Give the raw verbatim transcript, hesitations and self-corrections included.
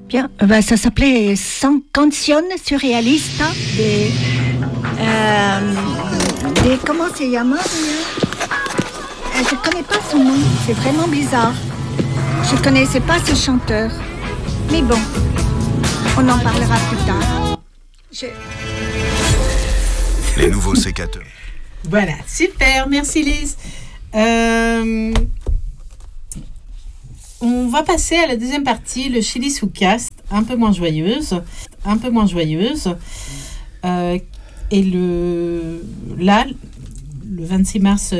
Bien, ben, ça s'appelait Sans Canzone Surrealista des, euh, des comment se llama? Euh, Je connais pas son nom, c'est vraiment bizarre. Je connaissais pas ce chanteur. Mais bon, on en parlera plus tard. Je... Les nouveaux sécateurs. Voilà, super, merci Lise. Euh, on va passer à la deuxième partie, le Chili Soukast, un peu moins joyeuse, un peu moins joyeuse. Euh, et le, là, le vingt-six mars